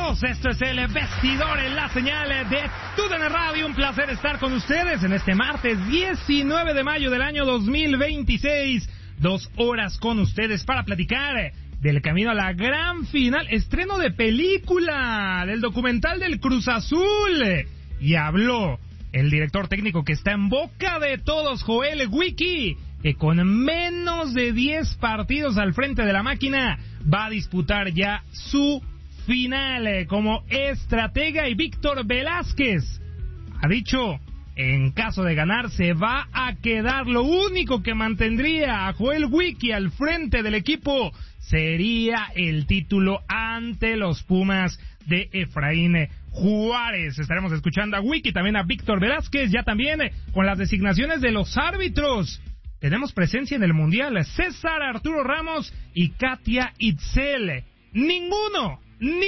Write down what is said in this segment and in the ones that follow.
Bienvenidos, esto es el Vestidor en la señal de TUDN Radio. Un placer estar con ustedes en este martes 19 de mayo del año 2026. 2 horas con ustedes para platicar del camino a la gran final, estreno de película, del documental del Cruz Azul. Y habló el director técnico que está en boca de todos, Joel Wiki, que con menos de 10 partidos al frente de la máquina va a disputar ya su final como estratega. Y Víctor Velázquez ha dicho, en caso de ganar, se va a quedar. Lo único que mantendría a Joel Wiki al frente del equipo sería el título ante los Pumas de Efraín Juárez. Estaremos escuchando a Wiki, también a Víctor Velázquez, ya también con las designaciones de los árbitros. Tenemos presencia en el Mundial, César Arturo Ramos y Katia Itzel. Ninguno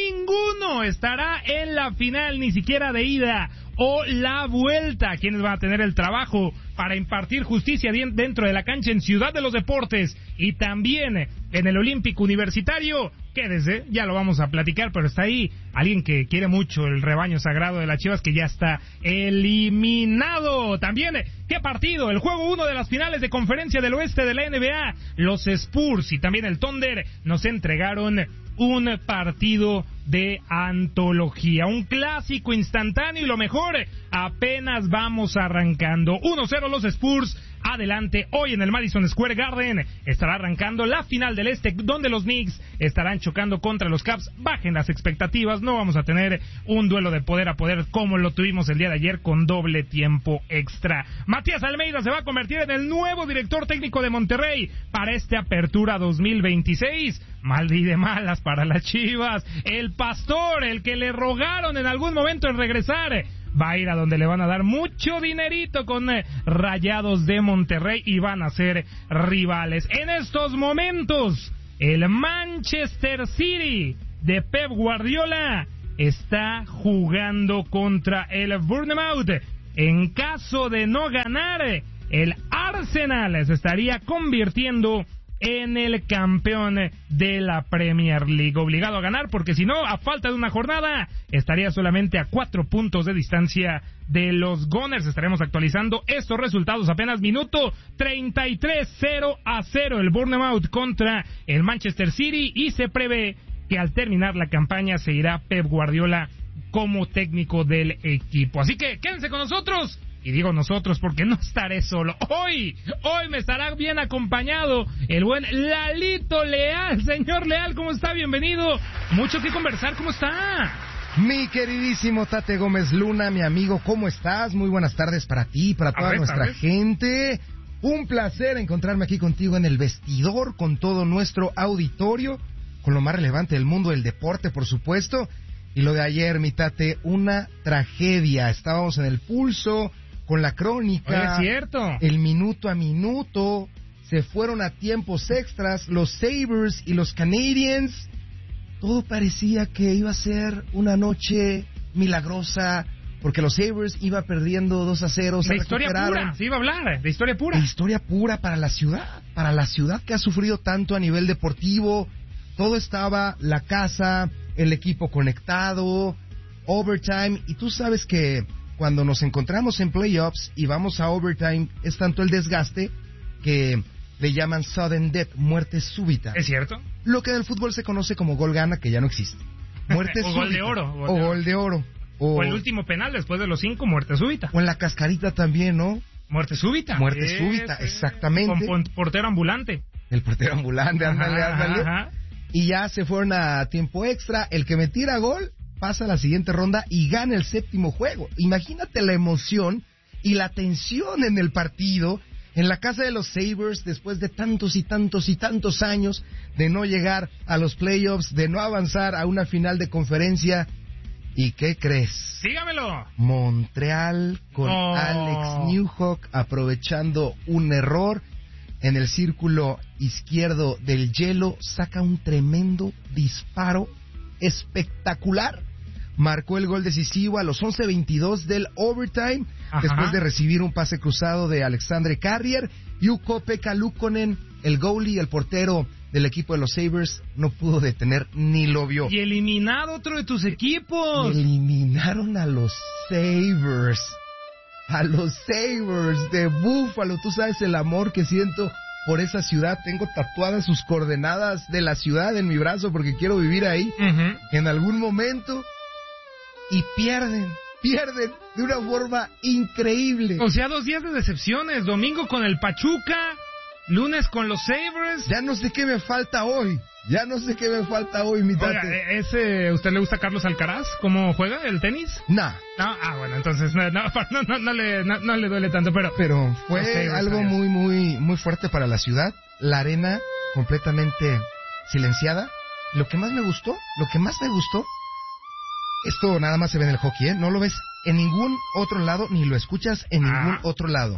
estará en la final, ni siquiera de ida o la vuelta. Quienes van a tener el trabajo para impartir justicia dentro de la cancha en Ciudad de los Deportes y también en el Olímpico Universitario. Quédese, ya lo vamos a platicar, pero está ahí alguien que quiere mucho el rebaño sagrado de las Chivas, que ya está eliminado. También, ¿qué partido? El juego 1 de las finales de Conferencia del Oeste de la NBA. Los Spurs y también el Thunder nos entregaron un partido de antología, un clásico instantáneo, y lo mejor, apenas vamos arrancando. 1-0 los Spurs, adelante. Hoy en el Madison Square Garden estará arrancando la final del Este, donde los Knicks estarán chocando contra los Cavs. Bajen las expectativas, no vamos a tener un duelo de poder a poder como lo tuvimos el día de ayer con doble tiempo extra. Matías Almeida se va a convertir en el nuevo director técnico de Monterrey para esta apertura 2026. Mal y de malas para las Chivas. El Pastor, el que le rogaron en algún momento en regresar, va a ir a donde le van a dar mucho dinerito con Rayados de Monterrey y van a ser rivales. En estos momentos, el Manchester City de Pep Guardiola está jugando contra el Bournemouth. En caso de no ganar, el Arsenal se estaría convirtiendo en el campeón de la Premier League, obligado a ganar, porque si no, a falta de una jornada, estaría solamente a 4 puntos de distancia de los Gunners. Estaremos actualizando estos resultados apenas minuto 33, 0-0 el Bournemouth contra el Manchester City, y se prevé que al terminar la campaña se irá Pep Guardiola como técnico del equipo. Así que quédense con nosotros. Y digo nosotros porque no estaré solo. Hoy me estará bien acompañado el buen Lalito Leal. Señor Leal, ¿cómo está? Bienvenido. Mucho que conversar, ¿cómo está? Mi queridísimo Tate Gómez Luna, mi amigo, ¿cómo estás? Muy buenas tardes para ti, para toda nuestra gente. Un placer encontrarme aquí contigo en el vestidor, con todo nuestro auditorio, con lo más relevante del mundo del deporte, por supuesto. Y lo de ayer, mi Tate, una tragedia. Estábamos en el pulso con la crónica. Oye, es cierto. El minuto a minuto. Se fueron a tiempos extras los Sabres y los Canadiens. Todo parecía que iba a ser una noche milagrosa, porque los Sabres iba perdiendo 2-0. De historia pura, se iba a hablar, de historia pura. De historia pura para la ciudad que ha sufrido tanto a nivel deportivo. Todo estaba, la casa, el equipo conectado, overtime, y tú sabes que cuando nos encontramos en playoffs y vamos a overtime, es tanto el desgaste que le llaman sudden death, muerte súbita. ¿Es cierto? Lo que en el fútbol se conoce como gol gana, que ya no existe. Muerte o súbita. Gol de oro. O gol de oro. O el último penal después de los 5, muerte súbita. O en la cascarita también, ¿no? Muerte súbita. Muerte súbita, exactamente. Con portero ambulante. El portero ambulante, ándale. Ajá. Y ya se fueron a tiempo extra. El que me tira gol pasa a la siguiente ronda y gana el 7º juego. Imagínate la emoción y la tensión en el partido, en la casa de los Sabres, después de tantos y tantos y tantos años de no llegar a los playoffs, de no avanzar a una final de conferencia. ¿Y qué crees? Dígamelo. Montreal con Alex Newhook aprovechando un error en el círculo izquierdo del hielo, saca un tremendo disparo espectacular. Marcó el gol decisivo a los 11:22 del overtime. Ajá. Después de recibir un pase cruzado de Alexandre Carrier. Jukka-Pekka Luukkonen, el goalie, el portero del equipo de los Sabres no pudo detener ni lo vio. Y eliminar otro de tus equipos. Eliminaron a los Sabres. A los Sabres de Buffalo. Tú sabes el amor que siento por esa ciudad. Tengo tatuadas sus coordenadas de la ciudad en mi brazo porque quiero vivir ahí en algún momento. Y pierden de una forma increíble. O sea, 2 días de decepciones. Domingo con el Pachuca, lunes con los Sabres. Ya no sé qué me falta hoy. Mi tate. Oiga, ¿usted le gusta a Carlos Alcaraz? ¿Cómo juega el tenis? Nah. No, bueno, entonces no le duele tanto, pero fue algo muy fuerte para la ciudad. La arena completamente silenciada. Lo que más me gustó, esto nada más se ve en el hockey, no lo ves en ningún otro lado, ni lo escuchas en ningún otro lado.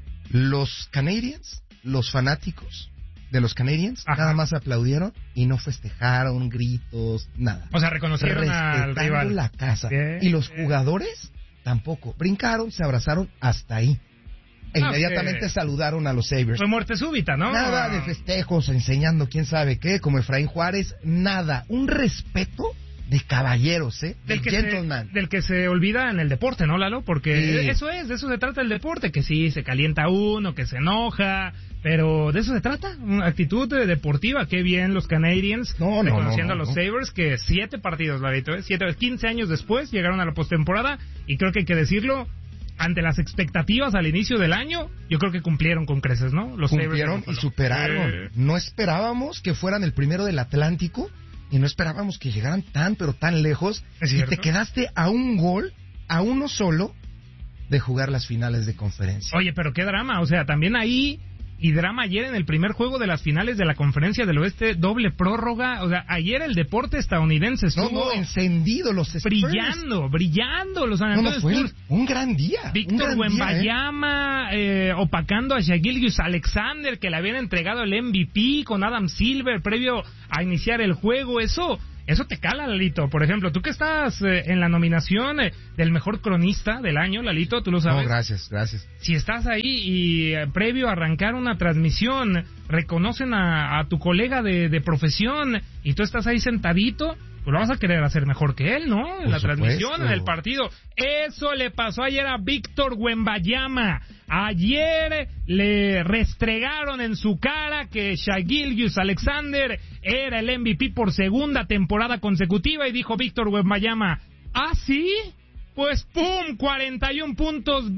Los Canadiens, los fanáticos de los Canadiens, nada más aplaudieron y no festejaron, gritos, nada. O sea, reconocieron al rival. La casa. Y los jugadores tampoco. Brincaron, se abrazaron hasta ahí. E inmediatamente saludaron a los Sabres. Fue muerte súbita, ¿no? Nada de festejos, enseñando quién sabe qué, como Efraín Juárez, nada. Un respeto de caballeros, del gentleman. Del que se olvida en el deporte, ¿no, Lalo? Porque de eso se trata el deporte, que sí, se calienta uno, que se enoja, pero de eso se trata, una actitud deportiva. Qué bien los Canadiens, reconociendo a los Sabres, que 7 partidos, Larito, 15 años después llegaron a la postemporada, y creo que hay que decirlo, ante las expectativas al inicio del año, yo creo que cumplieron con creces, ¿no? Los cumplieron y superaron. No esperábamos que fueran el primero del Atlántico, y no esperábamos que llegaran pero tan lejos. Y te quedaste a un gol, a uno solo, de jugar las finales de conferencia. Oye, pero qué drama, o sea, también ahí, y drama ayer en el primer juego de las finales de la Conferencia del Oeste, doble prórroga. O sea, ayer el deporte estadounidense estuvo encendido, los Spurs. brillando los San Antonio Spurs. Un gran día. Víctor Wembanyama opacando a Shai Gilgeous-Alexander, que le habían entregado el MVP con Adam Silver previo a iniciar el juego. Eso te cala, Lalito. Por ejemplo, tú que estás en la nominación del mejor cronista del año, Lalito, tú lo sabes. No, gracias. Si estás ahí y previo a arrancar una transmisión reconocen a tu colega de profesión y tú estás ahí sentadito, pues lo vas a querer hacer mejor que él, ¿no? En la transmisión, en el partido. Eso le pasó ayer a Víctor Wembanyama. Ayer le restregaron en su cara que Shai Gilgeous-Alexander era el MVP por segunda temporada consecutiva y dijo Víctor Wembanyama, ¿ah, sí? Pues ¡pum! 41 puntos,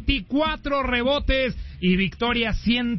24 rebotes y victoria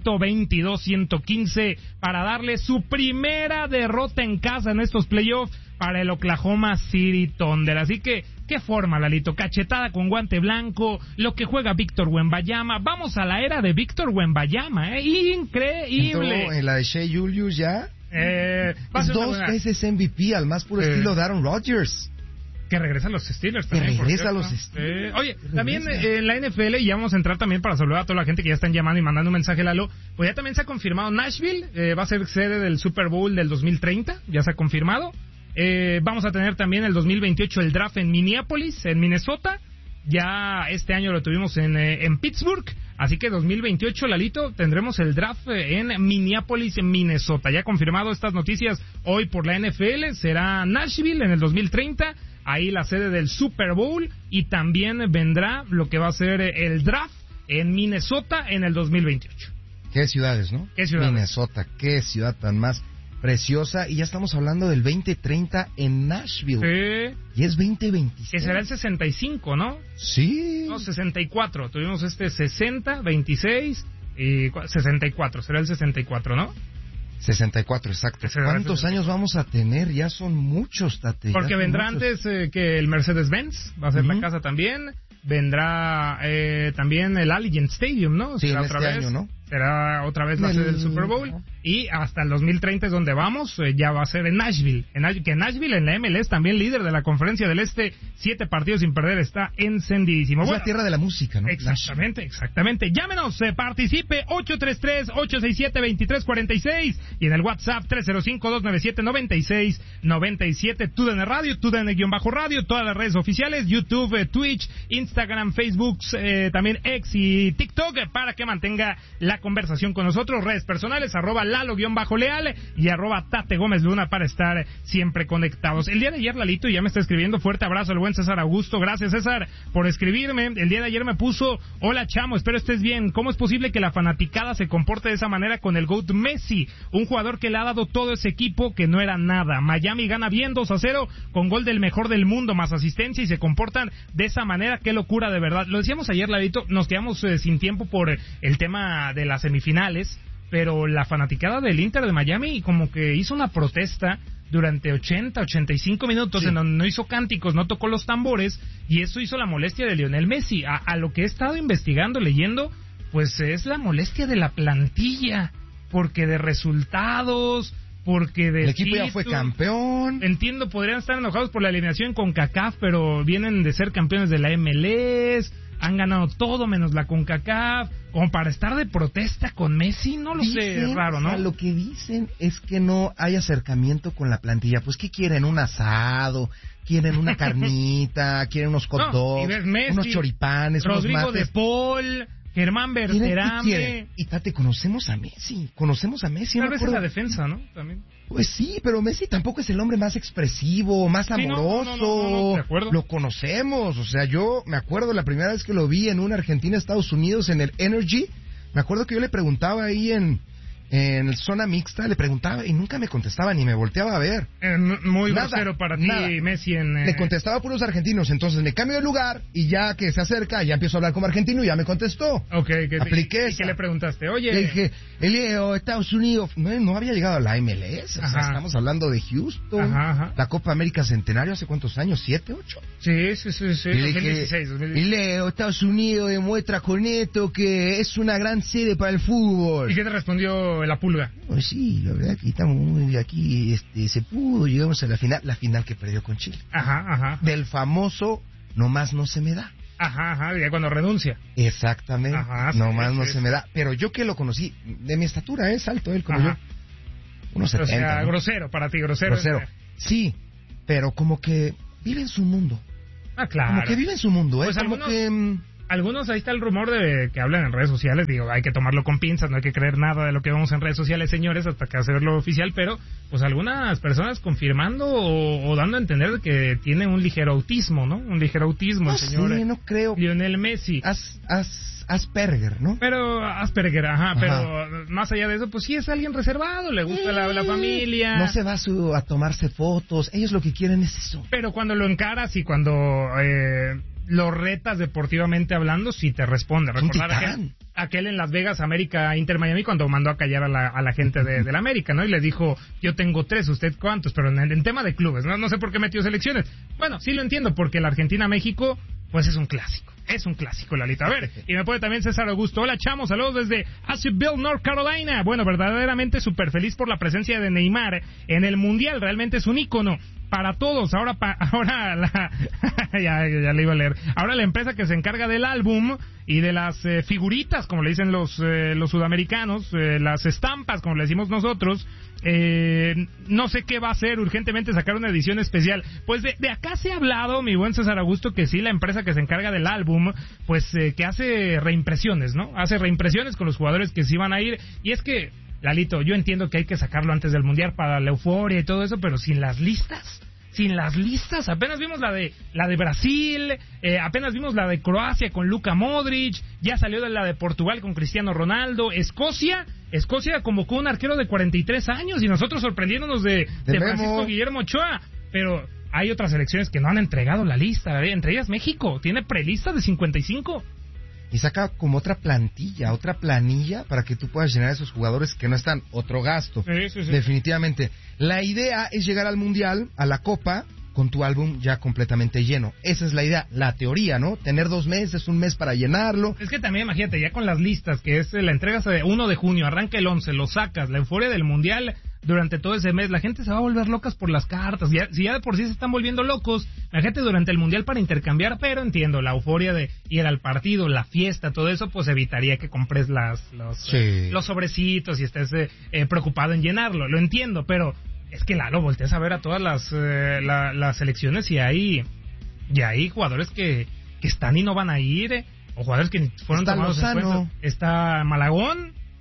122-115 para darle su primera derrota en casa en estos playoffs para el Oklahoma City Thunder. Así que, ¿qué forma, Lalito? Cachetada con guante blanco, lo que juega Víctor Wembanyama. Vamos a la era de Víctor Wembanyama, increíble. Entró en la de Shai Gilgeous ya. Es 2 veces MVP al más puro estilo de Aaron Rodgers. Que regresa a los Steelers también. Oye, también en la NFL, y ya vamos a entrar también para saludar a toda la gente que ya están llamando y mandando un mensaje, Lalo, pues ya también se ha confirmado Nashville, va a ser sede del Super Bowl del 2030, ya se ha confirmado. Vamos a tener también el 2028 el draft en Minneapolis, en Minnesota. Ya este año lo tuvimos en Pittsburgh. Así que 2028, Lalito, tendremos el draft en Minneapolis, en Minnesota. Ya confirmado estas noticias hoy por la NFL. Será Nashville en el 2030. Ahí la sede del Super Bowl. Y también vendrá lo que va a ser el draft en Minnesota en el 2028. Qué ciudades, ¿no? Qué ciudades. Minnesota, qué ciudad tan más preciosa, y ya estamos hablando del 2030 en Nashville. Sí. Y es 2026. Que será el 65, ¿no? Sí. No, 64. Tuvimos 60, 26 y 64. Será el 64, ¿no? 64, exacto. ¿Cuántos años vamos a tener? Ya son muchos, Tate. Porque vendrá antes que el Mercedes-Benz, va a ser la casa también. Vendrá también el Allegiant Stadium, ¿no? Sí, en este año, ¿no? Será otra vez la sede del Super Bowl. Y hasta el 2030 es donde vamos, ya va a ser en Nashville. Que Nashville en la MLS, también líder de la Conferencia del Este, 7 partidos sin perder, está encendidísimo. Es la tierra de la música, ¿no? Exactamente. Llámenos, participe, 833-867-2346 y en el WhatsApp 305-297-9697. TUDN Radio, TUDN-Radio, todas las redes oficiales, YouTube, Twitch, Instagram, Facebook, también X y TikTok, para que mantenga la conversación con nosotros. Redes personales, @Lalo_Leal y @Tate Gómez Luna para estar siempre conectados. El día de ayer, Lalito, ya me está escribiendo, fuerte abrazo al buen César Augusto. Gracias, César, por escribirme. El día de ayer me puso: hola, chamo, espero estés bien. ¿Cómo es posible que la fanaticada se comporte de esa manera con el GOAT Messi? Un jugador que le ha dado todo ese equipo que no era nada. Miami gana bien 2-0 con gol del mejor del mundo, más asistencia, y se comportan de esa manera. Qué locura, de verdad. Lo decíamos ayer, Lalito, nos quedamos sin tiempo por el tema de las semifinales, pero la fanaticada del Inter de Miami como que hizo una protesta durante 85 minutos, sí, en donde no hizo cánticos, no tocó los tambores, y eso hizo la molestia de Lionel Messi. A lo que he estado investigando, leyendo, pues es la molestia de la plantilla, porque de resultados, porque de el equipo ya fue campeón. Entiendo, podrían estar enojados por la eliminación con CONCACAF, pero vienen de ser campeones de la MLS, han ganado todo menos la CONCACAF, como para estar de protesta con Messi, no lo sé, es raro, ¿no? O sea, lo que dicen es que no hay acercamiento con la plantilla. Pues, ¿qué quieren? ¿Un asado? ¿Quieren una carnita? ¿Quieren unos hot dogs? Messi, unos choripanes, Rodrigo unos mates? de Paul, Germán Berterame. Y Tate, conocemos a Messi. Tal vez en la defensa, ¿no? También. Pues sí, pero Messi tampoco es el hombre más expresivo, más amoroso. No, de acuerdo. Lo conocemos. O sea, yo me acuerdo la primera vez que lo vi en una Argentina-Estados Unidos en el Energy. Me acuerdo que yo le preguntaba ahí en zona mixta, le preguntaba y nunca me contestaba ni me volteaba a ver. Muy grosero para ti, Messi. Le contestaba por los argentinos, entonces me cambio de lugar y ya que se acerca, ya empiezo a hablar como argentino y ya me contestó. Apliqué ¿Y qué le preguntaste? Oye. Le dije, Elio, Estados Unidos, no había llegado a la MLS, o sea, estamos hablando de Houston, la Copa América Centenario, ¿hace cuántos años? ¿7, 8? Sí. Y le dije, Leo, Estados Unidos demuestra con esto que es una gran sede para el fútbol. ¿Y qué te respondió la pulga? Pues sí, la verdad que estamos muy aquí, se pudo, llegamos a la final que perdió con Chile. Del famoso nomás no se me da. Ya cuando renuncia. Exactamente, nomás no se me da. Pero yo que lo conocí, de mi estatura, es alto él como yo. 1.70. O sea, ¿no? grosero para ti, grosero. Sí, pero como que vive en su mundo. Claro. Como que vive en su mundo, pues como que... Algunos, ahí está el rumor de que hablan en redes sociales, digo, hay que tomarlo con pinzas, no hay que creer nada de lo que vemos en redes sociales, señores, hasta que hacerlo oficial, pero pues algunas personas confirmando o dando a entender que tiene un ligero autismo, ¿no? Un ligero autismo el señor. No creo. Lionel Messi. Asperger, ¿no? Pero Asperger, pero más allá de eso, pues sí es alguien reservado, le gusta la familia. No se va a tomarse fotos, ellos lo que quieren es eso. Pero cuando lo encaras y cuando lo retas deportivamente hablando, sí te responde. Recordar aquel en Las Vegas, América, Inter Miami, cuando mandó a callar a la gente de la América, ¿no? Y le dijo, yo tengo 3, ¿usted cuántos? Pero en tema de clubes, no sé por qué metió selecciones. Bueno, sí lo entiendo, porque la Argentina-México, pues es un clásico. Es un clásico, Lalito. A ver, y me puede también César Augusto. Hola, chamos, saludos desde Asheville, North Carolina. Bueno, verdaderamente súper feliz por la presencia de Neymar en el Mundial. Realmente es un ícono para todos. Ahora ya le iba a leer. Ahora la empresa que se encarga del álbum y de las figuritas, como le dicen los sudamericanos, las estampas, como le decimos nosotros, no sé qué va a hacer urgentemente, sacar una edición especial. Pues de acá se ha hablado, mi buen César Augusto, que sí, la empresa que se encarga del álbum, pues que hace reimpresiones, ¿no? Hace reimpresiones con los jugadores que sí van a ir. Y es que, Lalito, yo entiendo que hay que sacarlo antes del Mundial para la euforia y todo eso, pero sin las listas, apenas vimos la de Brasil, apenas vimos la de Croacia con Luka Modric, ya salió de la de Portugal con Cristiano Ronaldo, Escocia convocó un arquero de 43 años y nosotros sorprendiéndonos de Francisco Guillermo Ochoa, pero hay otras selecciones que no han entregado la lista, entre ellas México, tiene prelista de 55. Y saca como otra planilla para que tú puedas llenar a esos jugadores que no están, otro gasto. Sí. Definitivamente. La idea es llegar al Mundial, a la Copa, con tu álbum ya completamente lleno. Esa es la idea, la teoría, ¿no? Tener 2 meses, 1 mes para llenarlo. Es que también, imagínate, ya con las listas, que es la entrega de 1 de junio, arranca el 11, lo sacas, la euforia del Mundial durante todo ese mes, la gente se va a volver locas por las cartas, si ya de por sí se están volviendo locos, la gente durante el Mundial para intercambiar, pero entiendo, la euforia de ir al partido, la fiesta, todo eso, pues evitaría que compres los sobrecitos y estés preocupado en llenarlo, lo entiendo, pero es que Lalo, volteas a ver a todas las selecciones y hay jugadores que están y no van a ir, o jugadores que fueron está tomados en cuenta. Está Malagón,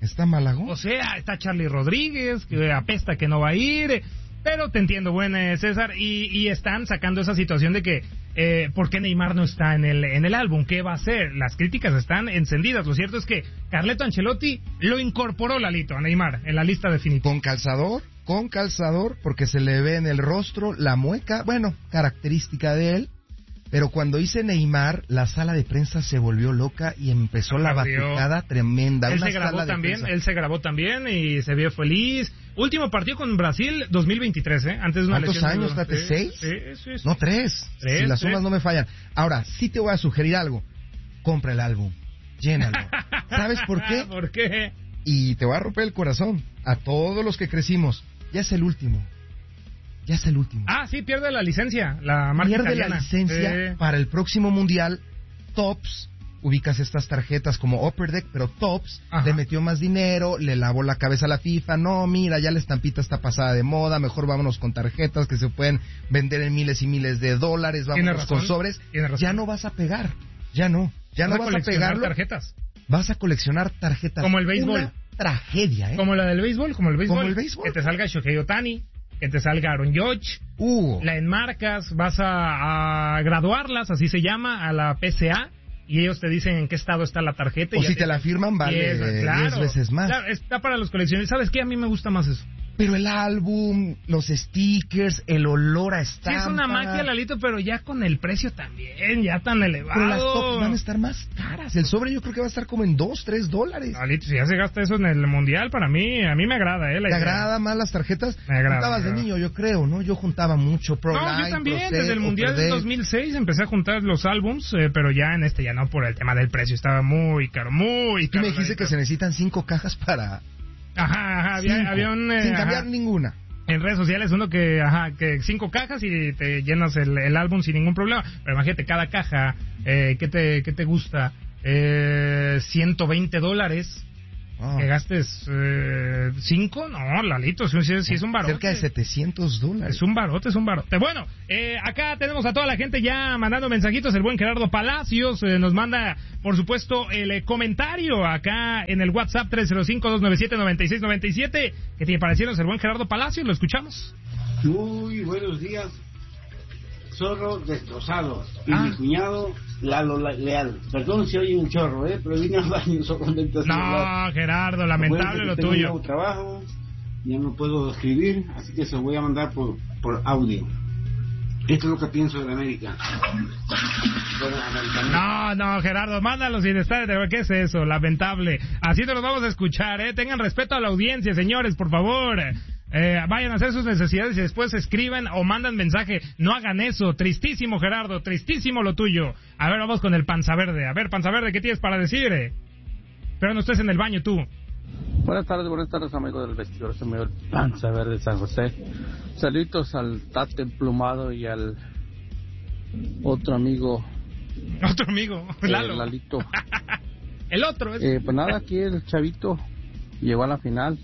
¿Está Malagón? O sea, está Charlie Rodríguez, que apesta que no va a ir. Pero te entiendo, buen César, y están sacando esa situación de que ¿por qué Neymar no está en el álbum? ¿Qué va a hacer? Las críticas están encendidas. Lo cierto es que Carleto Ancelotti lo incorporó, Lalito, a Neymar en la lista definitiva. Con calzador, porque se le ve en el rostro la mueca, bueno, característica de él. Pero cuando dice Neymar, la sala de prensa se volvió loca y empezó la batucada tremenda. Él se grabó también y se vio feliz. Último partido con Brasil, 2023, Antes de una ¿Cuántos años, Tate? ¿6? Sí. No, 3. Si las sumas no me fallan. Ahora, sí te voy a sugerir algo. Compra el álbum. Llénalo. ¿Sabes por qué? ¿Por qué? Y te voy a romper el corazón. A todos los que crecimos. Ya es el último. Ah, sí, pierde la licencia, la marca pierde italiana. La licencia para el próximo mundial. Topps, ubicas estas tarjetas como Upper Deck, pero Topps le metió más dinero, le lavó la cabeza a la FIFA. No, mira, ya la estampita está pasada de moda, mejor vámonos con tarjetas que se pueden vender en miles y miles de dólares, vámonos con sobres. Ya no vas a pegar, ya no vas a pegarlo. Tarjetas. Vas a coleccionar tarjetas. Como el béisbol. Una tragedia, Como la del béisbol, como el béisbol. Que te salga Shohei Ohtani, que te salga Aaron Judge, la enmarcas, vas a graduarlas, así se llama, a la PCA, y ellos te dicen en qué estado está la tarjeta. O si te la firman, vale 10 veces más. Claro, está para los coleccionistas. ¿Sabes qué? A mí me gusta más eso. Pero el álbum, los stickers, el olor a estampa. Sí, es una magia, Lalito, pero ya con el precio también, ya tan elevado. Pero las Topps van a estar más caras. El sobre yo creo que va a estar como en $2-3. Lalito, si ya se gasta eso en el mundial, a mí me agrada, ¿Te agrada más las tarjetas? Me agrada. Juntabas de niño, yo creo, ¿no? Yo juntaba mucho Pro Line, yo también, Pro desde el mundial del 2006 empecé a juntar los álbums, pero ya en ya no, por el tema del precio, estaba muy caro, muy caro. Tú me dijiste que se necesitan 5 cajas para... Ajá, había un... sin cambiar ninguna. En redes sociales uno que 5 cajas y te llenas el álbum sin ningún problema. Pero imagínate, cada caja, ¿qué te gusta? $120. Que gastes 5, no, Lalito, sí es un barote. Cerca de $700. Es un barote. Bueno, acá tenemos a toda la gente ya mandando mensajitos. El buen Gerardo Palacios nos manda, por supuesto, el comentario acá en el WhatsApp 305-297-9697. ¿Qué te parecieron el buen Gerardo Palacios? ¿Lo escuchamos? Muy buenos días. Zorro destrozado. Y mi cuñado, Lalo Leal. Perdón si oye un chorro, pero vine al baño solamente. No, Gerardo, lamentable lo tuyo. Tengo trabajo, ya no puedo escribir, así que se lo voy a mandar por audio. Esto es lo que pienso de la América. No, Gerardo, mándalo sin estar. ¿Qué es eso? Lamentable. Así te lo vamos a escuchar, Tengan respeto a la audiencia, señores, por favor. Vayan a hacer sus necesidades y después escriban o mandan mensaje. No hagan eso. Tristísimo, Gerardo, tristísimo lo tuyo. A ver, vamos con el Panza Verde. A ver, Panza Verde, ¿qué tienes para decir? Pero no estés en el baño tú. Buenas tardes, amigos del vestidor. Soy el Panza Verde de San José. Saluditos al Tate Emplumado y al otro amigo. Lalo. Lalito. El otro. Pues nada, aquí el chavito llegó a la final.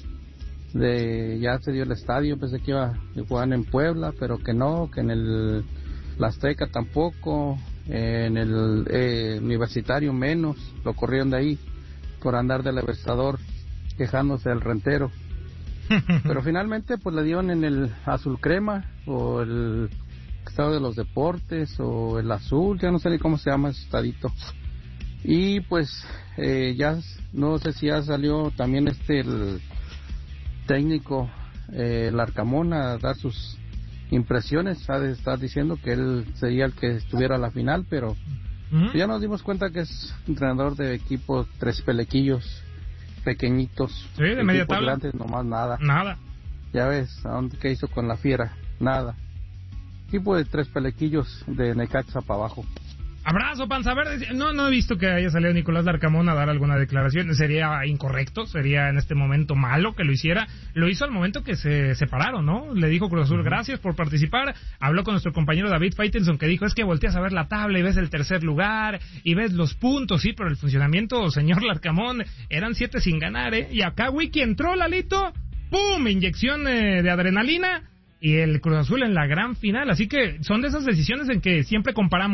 Ya se dio el estadio, pensé que iba a jugar en Puebla, pero que no, que en el Azteca tampoco, en el Universitario menos, lo corrieron de ahí por andar del Libertador quejándose del rentero. Pero finalmente pues le dieron en el azul crema o el estado de los deportes o el azul, ya no sé ni cómo se llama ese estadito. Y pues ya no sé si ya salió también el técnico Larcamón a dar sus impresiones, está diciendo que él sería el que estuviera a la final, pero ya nos dimos cuenta que es entrenador de equipos 3 pelequillos pequeñitos, sí, de media tabla, grandes, nomás nada. Ya ves, ¿qué hizo con la Fiera? Nada. Equipo de 3 pelequillos de Necaxa para abajo. Abrazo, Panza Verde. No he visto que haya salido Nicolás Larcamón a dar alguna declaración. Sería incorrecto, sería en este momento malo que lo hiciera. Lo hizo al momento que se separaron, ¿no? Le dijo Cruz Azul, gracias por participar. Habló con nuestro compañero David Faitelson, que dijo, es que volteas a ver la tabla y ves el tercer lugar y ves los puntos, sí, pero el funcionamiento, señor Larcamón, eran 7 sin ganar, Y acá Wiki entró, Lalito, ¡pum! Inyección de adrenalina y el Cruz Azul en la gran final. Así que son de esas decisiones en que siempre comparamos.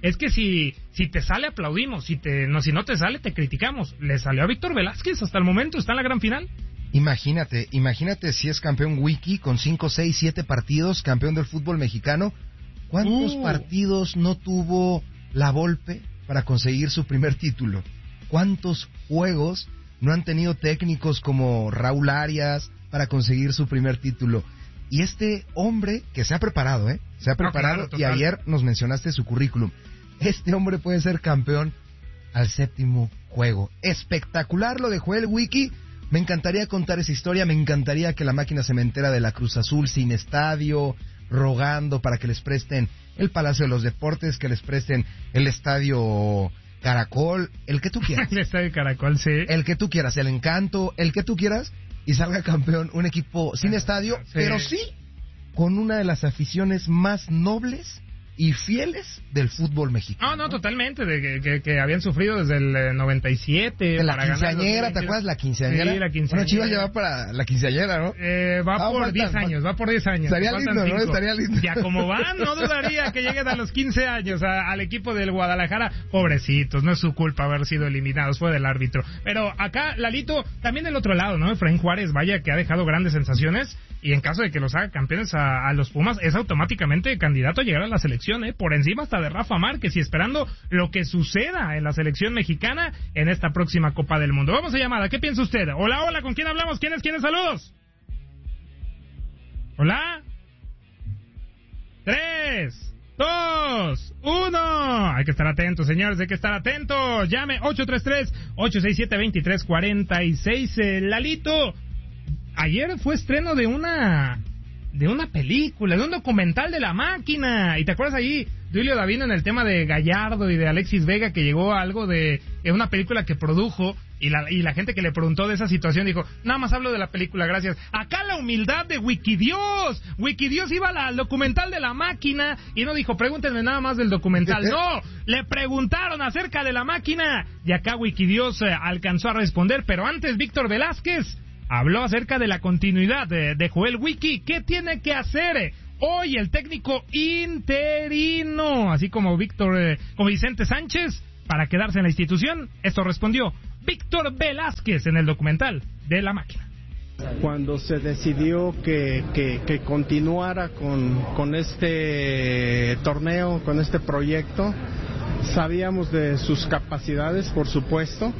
es que si te sale aplaudimos, si no te sale te criticamos. Le salió a Víctor Velázquez, hasta el momento está en la gran final. Imagínate si es campeón Wiki con 5, 6, 7 partidos, campeón del fútbol mexicano. ¿Cuántos partidos no tuvo la Volpe para conseguir su primer título? ¿Cuántos juegos no han tenido técnicos como Raúl Arias para conseguir su primer título? Y este hombre que se ha preparado, claro, y ayer nos mencionaste su currículum. Este hombre puede ser campeón al 7º juego. Espectacular lo de Joel Wiki. Me encantaría contar esa historia, me encantaría que la máquina cementera de la Cruz Azul sin estadio, rogando para que les presten el Palacio de los Deportes, que les presten el Estadio Caracol, el que tú quieras. El Estadio Caracol, sí. El que tú quieras, el Encanto, el que tú quieras, y salga campeón un equipo sin estadio, sí, pero sí con una de las aficiones más nobles y fieles del fútbol mexicano. No, totalmente, de que habían sufrido desde el 97. De la quinceañera, ¿te acuerdas? La quinceañera. Sí, la quinceañera. Bueno, Chivas ya va para la quinceañera, ¿no? Va por 10 años. Estaría lindo, ¿no? Estaría lindo. Ya como van, no dudaría que lleguen a los 15 años al equipo del Guadalajara. Pobrecitos, no es su culpa haber sido eliminados, fue del árbitro. Pero acá, Lalito, también del otro lado, ¿no? Efraín Juárez, vaya que ha dejado grandes sensaciones, y en caso de que los haga campeones a los Pumas, es automáticamente candidato a llegar a la selección, por encima hasta de Rafa Márquez, y esperando lo que suceda en la selección mexicana en esta próxima Copa del Mundo. Vamos a llamada, ¿qué piensa usted? Hola, ¿con quién hablamos? ¿Quiénes? Saludos. Hola. 3, 2, 1. Hay que estar atentos, señores, hay que estar atentos. Llame 833-867-2346. Lalito, ayer fue estreno de una película, de un documental de La Máquina. ¿Y te acuerdas ahí, Duilio Davino, en el tema de Gallardo y de Alexis Vega, que llegó a algo de una película que produjo, y la gente que le preguntó de esa situación dijo, nada más hablo de la película, gracias. Acá la humildad de Wikidios. Wikidios iba al documental de La Máquina y no dijo, pregúntenme nada más del documental. No, le preguntaron acerca de La Máquina y acá Wikidios alcanzó a responder. Pero antes, Víctor Velázquez habló acerca de la continuidad de Joel Wiki. ¿Qué tiene que hacer hoy el técnico interino, así como Vicente Sánchez, para quedarse en la institución? Esto respondió Víctor Velázquez en el documental de La Máquina. Cuando se decidió que continuara con este torneo, con este proyecto, sabíamos de sus capacidades, por supuesto,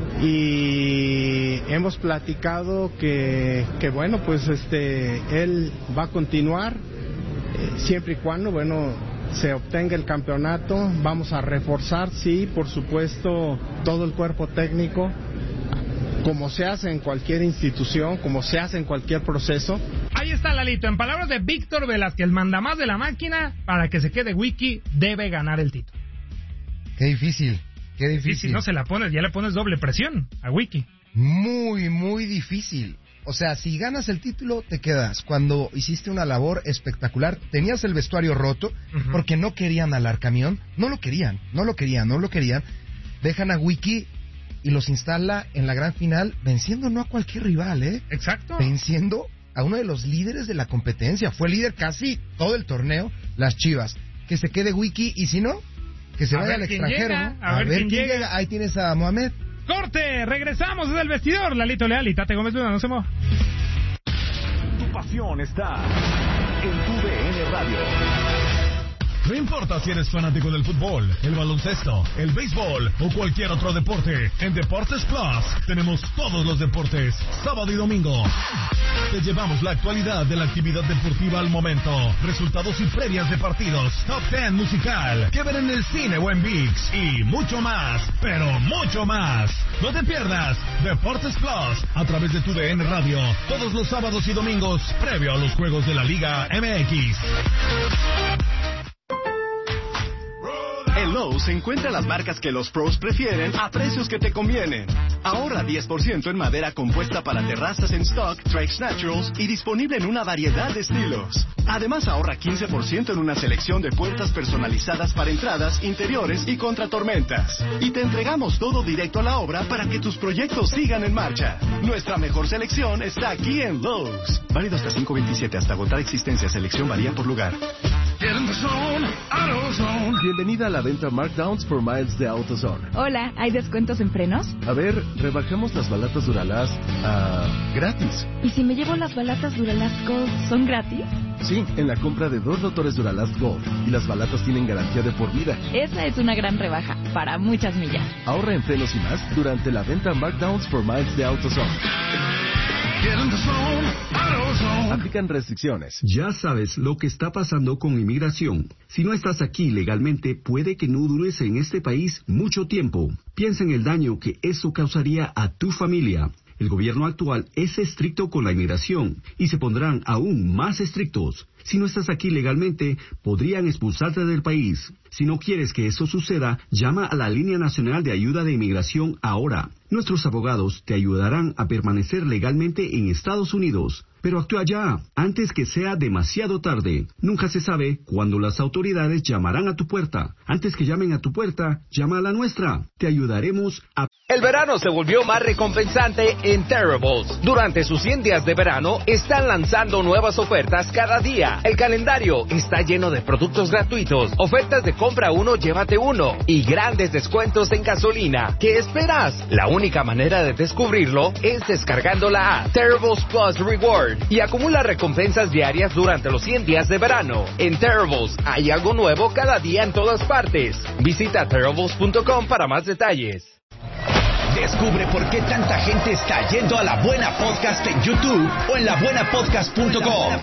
y hemos platicado que bueno, pues él va a continuar siempre y cuando se obtenga el campeonato. Vamos a reforzar, sí, por supuesto, todo el cuerpo técnico, como se hace en cualquier institución, como se hace en cualquier proceso. Ahí está, Lalito, en palabras de Víctor Velázquez, el mandamás de La Máquina, para que se quede Wiki debe ganar el título. Qué difícil. Si no se la pones, ya le pones doble presión a Wiki. Muy, muy difícil. O sea, si ganas el título, te quedas. Cuando hiciste una labor espectacular, tenías el vestuario roto, porque no querían al Arcamión, no lo querían. Dejan a Wiki y los instala en la gran final, venciendo no a cualquier rival, Exacto. Venciendo a uno de los líderes de la competencia. Fue líder casi todo el torneo, las Chivas. Que se quede Wiki, y si no, que se vaya al extranjero, llega, ¿no? A ver quién llega. Ahí tienes a Mohamed. Corte, regresamos desde el vestidor. Lalito Leal y Tate Gómez Luna, no se mueva. Tu pasión está en tu DN Radio. No importa si eres fanático del fútbol, el baloncesto, el béisbol o cualquier otro deporte, en Deportes Plus tenemos todos los deportes, sábado y domingo. Te llevamos la actualidad de la actividad deportiva al momento, resultados y previas de partidos, top 10 musical, que ver en el cine o en ViX, y mucho más, pero mucho más. No te pierdas Deportes Plus a través de tu DN Radio, todos los sábados y domingos, previo a los juegos de la Liga MX. En Lowe's encuentra las marcas que los pros prefieren a precios que te convienen. Ahorra 10% en madera compuesta para terrazas en stock, Trex Naturals, y disponible en una variedad de estilos. Además, ahorra 15% en una selección de puertas personalizadas para entradas, interiores y contra tormentas. Y te entregamos todo directo a la obra para que tus proyectos sigan en marcha. Nuestra mejor selección está aquí en Lowe's. Válido hasta 5/27, hasta agotar existencia. Selección varía por lugar. Bienvenida a la venta Markdowns for Miles de AutoZone. Hola, ¿hay descuentos en frenos? A ver, rebajamos las balatas Duralast gratis. ¿Y si me llevo las balatas Duralast Gold, son gratis? Sí, en la compra de 2 motores Duralast Gold. Y las balatas tienen garantía de por vida. Esa es una gran rebaja, para muchas millas. Ahorra en frenos y más durante la venta Markdowns for Miles de AutoZone. Aplican restricciones. Ya sabes lo que está pasando con inmigración. Si no estás aquí legalmente, puede que no dures en este país mucho tiempo. Piensa en el daño que eso causaría a tu familia. El gobierno actual es estricto con la inmigración y se pondrán aún más estrictos. Si no estás aquí legalmente, podrían expulsarte del país. Si no quieres que eso suceda, llama a la Línea Nacional de Ayuda de Inmigración ahora. Nuestros abogados te ayudarán a permanecer legalmente en Estados Unidos. Pero actúa ya, antes que sea demasiado tarde. Nunca se sabe cuándo las autoridades llamarán a tu puerta. Antes que llamen a tu puerta, llama a la nuestra. Te ayudaremos a... El verano se volvió más recompensante en Terribles. Durante sus 100 días de verano, están lanzando nuevas ofertas cada día. El calendario está lleno de productos gratuitos, ofertas de compra uno, llévate uno, y grandes descuentos en gasolina. ¿Qué esperas? La única manera de descubrirlo es descargando la app Terribles Plus Reward y acumula recompensas diarias durante los 100 días de verano. En Terribles hay algo nuevo cada día en todas partes. Visita Terribles.com para más detalles. Descubre por qué tanta gente está yendo a La Buena Podcast en YouTube o en labuenapodcast.com.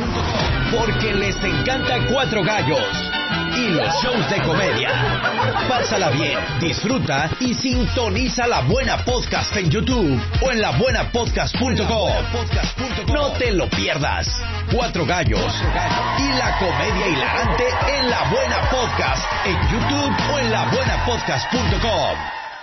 Porque les encanta Cuatro Gallos y los shows de comedia. Pásala bien, disfruta y sintoniza La Buena Podcast en YouTube o en labuenapodcast.com. No te lo pierdas. Cuatro Gallos y la comedia hilarante en La Buena Podcast en YouTube o en labuenapodcast.com.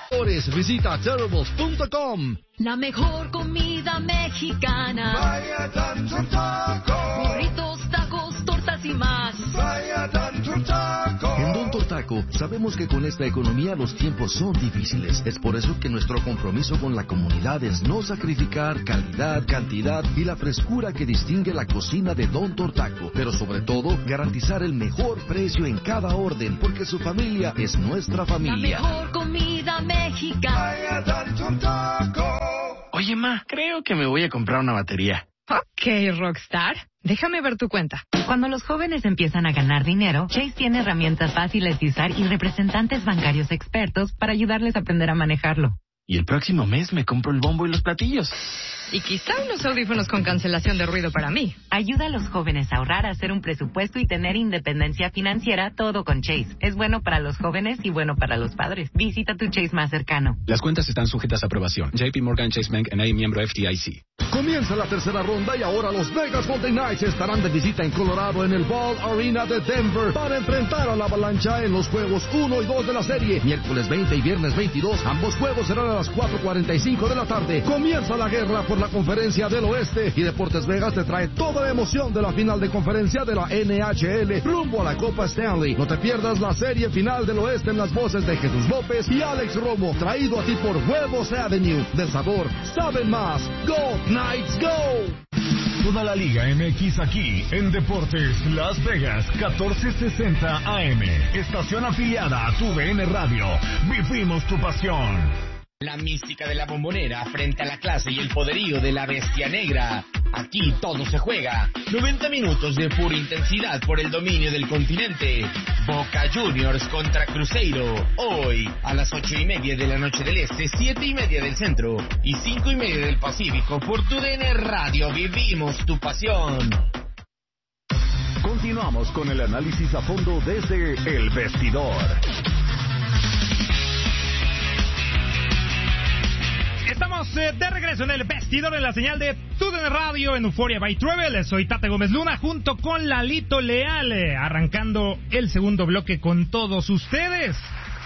Visita Terribles.com. La mejor comida mexicana. Vaya Tanto Taco. Burritos, tacos, tortas y más. Vaya Tanto Taco. En Don Tortaco sabemos que con esta economía los tiempos son difíciles. Es por eso que nuestro compromiso con la comunidad es no sacrificar calidad, cantidad y la frescura que distingue la cocina de Don Tortaco. Pero sobre todo, garantizar el mejor precio en cada orden, porque su familia es nuestra familia. La mejor comida mexicana. Vaya Tanto Taco. Oye, ma, creo que me voy a comprar una batería. Ok, Rockstar. Déjame ver tu cuenta. Cuando los jóvenes empiezan a ganar dinero, Chase tiene herramientas fáciles de usar y representantes bancarios expertos para ayudarles a aprender a manejarlo. Y el próximo mes me compro el bombo y los platillos. Y quizá unos audífonos con cancelación de ruido para mí. Ayuda a los jóvenes a ahorrar, a hacer un presupuesto y tener independencia financiera, todo con Chase. Es bueno para los jóvenes y bueno para los padres. Visita tu Chase más cercano. Las cuentas están sujetas a aprobación. JP Morgan Chase Bank N.A. miembro FDIC. Comienza la tercera ronda y ahora los Vegas Golden Knights estarán de visita en Colorado en el Ball Arena de Denver para enfrentar a la Avalancha en los juegos 1 y 2 de la serie. Miércoles 20 y viernes 22, ambos juegos serán a las 4:45 de la tarde. Comienza la guerra por la Conferencia del Oeste y Deportes Vegas te trae toda la emoción de la final de conferencia de la NHL rumbo a la Copa Stanley. No te pierdas la serie final del Oeste en las voces de Jesús López y Alex Romo, traído a ti por Huevos Avenue. Del sabor, saben más. Go Knights, go! Toda la Liga MX aquí en Deportes Las Vegas 1460 AM. Estación afiliada a TUDN Radio. Vivimos tu pasión. La mística de la Bombonera frente a la clase y el poderío de la Bestia Negra. Aquí todo se juega. 90 minutos de pura intensidad por el dominio del continente. Boca Juniors contra Cruzeiro. Hoy a las 8:30 de la noche del Este, 7:30 del Centro y 5:30 del Pacífico por TUDN Radio. Vivimos tu pasión. Continuamos con el análisis a fondo desde El Vestidor. Estamos de regreso en El Vestidor en la señal de TUDN Radio en Euphoria by Travel. Soy Tate Gómez Luna junto con Lalito Leal, arrancando el segundo bloque con todos ustedes.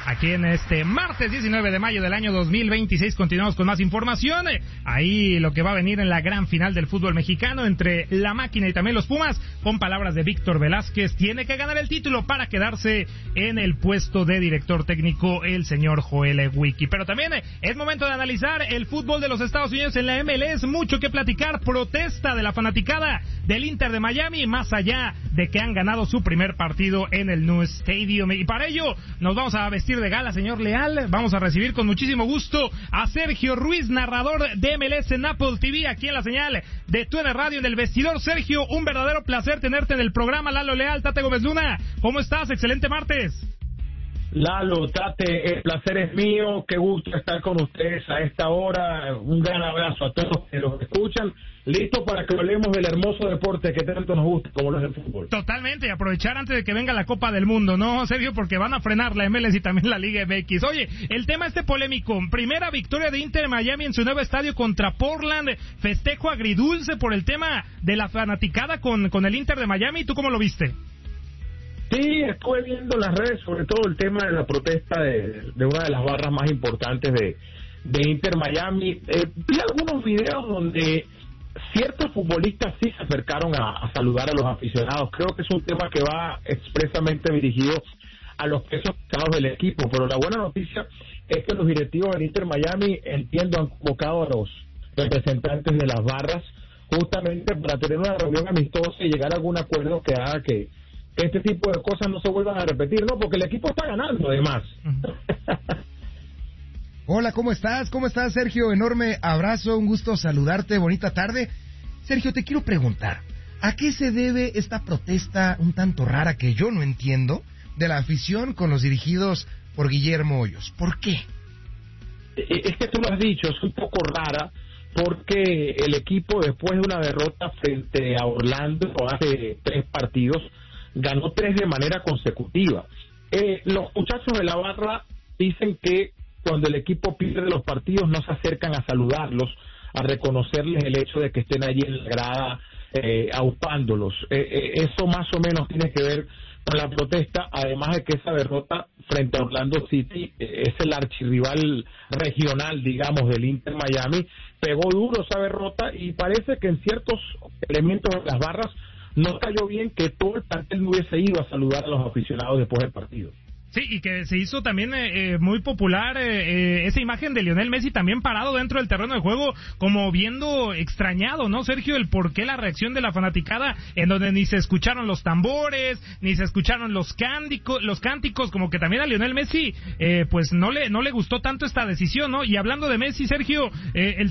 aquí en este martes 19 de mayo del año 2026. Continuamos con más información. Ahí lo que va a venir en la gran final del fútbol mexicano entre la Máquina y también los Pumas, con palabras de Víctor Velázquez, tiene que ganar el título para quedarse en el puesto de director técnico el señor Joel Wiki. Pero también es momento de analizar el fútbol de los Estados Unidos en la MLS. Mucho que platicar. Protesta de la fanaticada del Inter de Miami, más allá de que han ganado su primer partido en el New Stadium. Y para ello nos vamos a vestir de gala, señor Leal. Vamos a recibir con muchísimo gusto a Sergio Ruiz, narrador de MLS en Apple TV, aquí en la señal de TUDN Radio en el vestidor. Sergio, un verdadero placer tenerte en el programa. Lalo Leal, Tate Gómez Luna, ¿cómo estás? Excelente martes. Lalo, Tate, el placer es mío, qué gusto estar con ustedes a esta hora, un gran abrazo a todos que los escuchan, listo para que hablemos del hermoso deporte que tanto nos gusta como lo es el fútbol. Totalmente, y aprovechar antes de que venga la Copa del Mundo, ¿no, Sergio? Porque van a frenar la MLS y también la Liga MX. Oye, el tema polémico, primera victoria de Inter Miami en su nuevo estadio contra Portland, festejo agridulce por el tema de la fanaticada con el Inter de Miami, ¿tú cómo lo viste? Sí, estuve viendo las redes, sobre todo el tema de la protesta de una de las barras más importantes de Inter Miami. Vi algunos videos donde ciertos futbolistas sí se acercaron a saludar a los aficionados. Creo que es un tema que va expresamente dirigido a los pesos pesados del equipo, pero la buena noticia es que los directivos del Inter Miami, entiendo, han convocado a los representantes de las barras justamente para tener una reunión amistosa y llegar a algún acuerdo que haga que este tipo de cosas no se vuelvan a repetir, ¿no? Porque el equipo está ganando, además. Hola, ¿cómo estás? ¿Cómo estás, Sergio? Enorme abrazo, un gusto saludarte, bonita tarde. Sergio, te quiero preguntar, ¿a qué se debe esta protesta un tanto rara que yo no entiendo de la afición con los dirigidos por Guillermo Hoyos? ¿Por qué? Es que tú lo has dicho, es un poco rara, porque el equipo, después de una derrota frente a Orlando hace 3 partidos, ganó 3 de manera consecutiva. Los muchachos de la barra dicen que cuando el equipo pierde los partidos no se acercan a saludarlos, a reconocerles el hecho de que estén allí en la grada aupándolos. Eso más o menos tiene que ver con la protesta, además de que esa derrota frente a Orlando City es el archirrival regional, digamos, del Inter Miami. Pegó duro esa derrota y parece que en ciertos elementos de las barras no cayó bien que todo el plantel no hubiese ido a saludar a los aficionados después del partido. Sí, y que se hizo también muy popular esa imagen de Lionel Messi también parado dentro del terreno de juego, como viendo extrañado, ¿no, Sergio? El por qué la reacción de la fanaticada, en donde ni se escucharon los tambores, ni se escucharon los cánticos, como que también a Lionel Messi pues no le gustó tanto esta decisión, ¿no? Y hablando de Messi, Sergio, el